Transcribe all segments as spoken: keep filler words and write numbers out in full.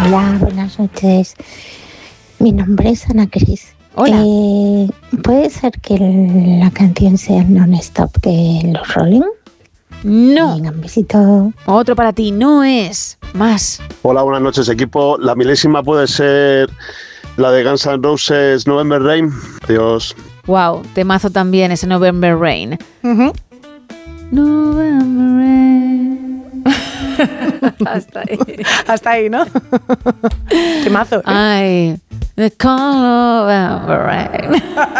Hola, buenas noches. Mi nombre es Ana Cris. Hola. Eh, ¿Puede ser que la canción sea Non-Stop de los Rolling? No. Venga, un besito. Otro para ti, no es. Más. Hola, buenas noches, equipo. La milésima puede ser la de Guns N' Roses, November Rain. Adiós. Wow, temazo también ese November Rain. Uh-huh. November Rain. Hasta ahí. Hasta ahí, ¿no? Temazo, ¿eh? Ay, the call of November Rain.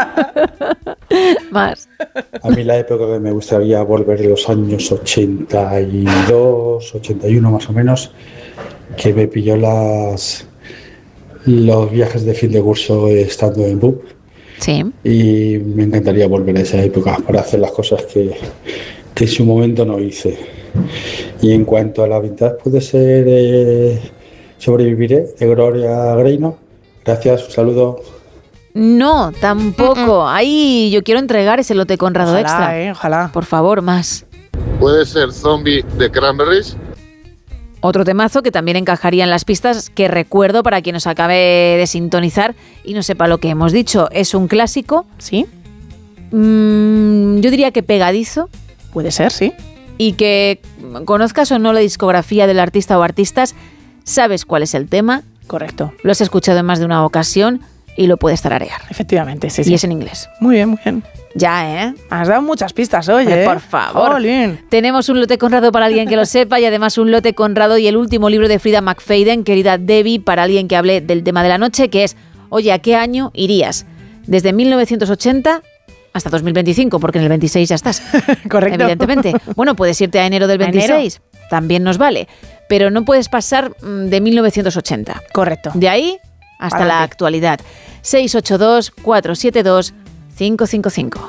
Más. A mí la época que me gustaría volver de los años ochenta y dos, ochenta y uno más o menos, que me pilló las los viajes de fin de curso estando en B U P. Sí. Y me encantaría volver a esa época para hacer las cosas que, que en su momento no hice. Y en cuanto a la vintage, puede ser eh, Sobreviviré, de Gloria Gaynor. Gracias, un saludo. No, tampoco. Ahí yo quiero entregar ese lote Conrado Ojalá, extra. Eh, ojalá. Por favor, más. Puede ser Zombie de Cranberries. Otro temazo que también encajaría en las pistas, que recuerdo para quien nos acabe de sintonizar y no sepa lo que hemos dicho. Es un clásico. ¿Sí? Mmm, yo diría que pegadizo. Puede ser, sí. Y que conozcas o no la discografía del artista o artistas, sabes cuál es el tema. Correcto. Lo has escuchado en más de una ocasión y lo puedes tararear. Efectivamente, sí, Y sí. es en inglés. Muy bien, muy bien. Ya, ¿eh? Has dado muchas pistas, oye. Hombre, por favor. Jolín. Tenemos un lote Conrado para alguien que lo sepa y además un lote Conrado y el último libro de Frida McFadden, querida Debbie, para alguien que hable del tema de la noche, que es, oye, ¿a qué año irías? Desde mil novecientos ochenta hasta dos mil veinticinco, porque en el veintiséis ya estás. Correcto. Evidentemente. Bueno, puedes irte a enero del veintiséis, también nos vale, pero no puedes pasar de mil novecientos ochenta. Correcto. De ahí hasta Adelante. la actualidad. seis ocho dos, cuatro siete dos, cinco cinco cinco.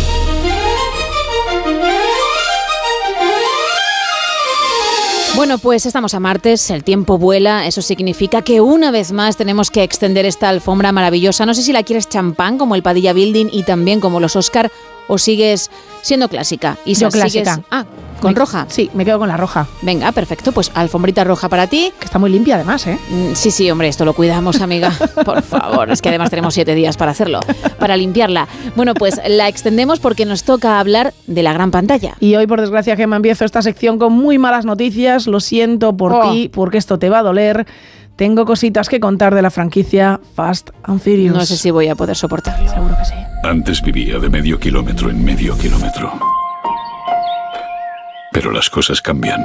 Bueno, pues estamos a martes, el tiempo vuela, eso significa que una vez más tenemos que extender esta alfombra maravillosa. No sé si la quieres champán como el Padilla Building y también como los Oscar o sigues siendo clásica. Y Yo si clásica. sigues- Ah, ¿con Me- roja? Sí, me quedo con la roja. Venga, perfecto, pues alfombrita roja para ti. Que está muy limpia además, ¿eh? Mm, Sí, sí, hombre, esto lo cuidamos, amiga. Por favor, es que además tenemos siete días para hacerlo, para limpiarla. Bueno, pues la extendemos porque nos toca hablar de la gran pantalla. Y hoy, por desgracia, Gemma, empiezo esta sección con muy malas noticias. Lo siento por Oh. ti, porque esto te va a doler. Tengo cositas que contar de la franquicia Fast and Furious. No sé si voy a poder soportarlo. Seguro que sí. Antes vivía de medio kilómetro en medio kilómetro. Pero las cosas cambian.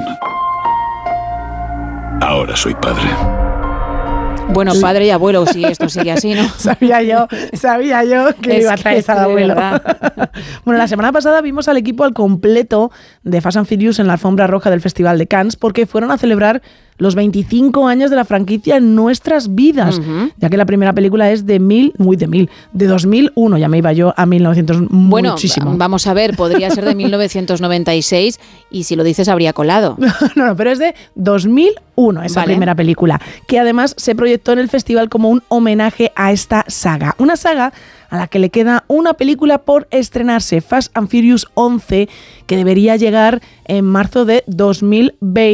Ahora soy padre. Bueno, padre y abuelo, si esto sigue así, ¿no? Sabía yo, sabía yo que Es iba a que, traer al de abuelo. verdad. Bueno, la semana pasada vimos al equipo al completo de Fast and Furious en la alfombra roja del Festival de Cannes porque fueron a celebrar los veinticinco años de la franquicia en nuestras vidas, Ujú. ya que la primera película es de mil, muy de mil, de dos mil uno, ya me iba yo a mil novecientos Bueno, muchísimo. vamos a ver, podría ser de mil novecientos noventa y seis y si lo dices habría colado. No, no, pero es de dos mil uno esa Vale. primera película, que además se proyectó en el festival como un homenaje a esta saga. Una saga a la que le queda una película por estrenarse, Fast and Furious once, que debería llegar en marzo de dos mil veinte.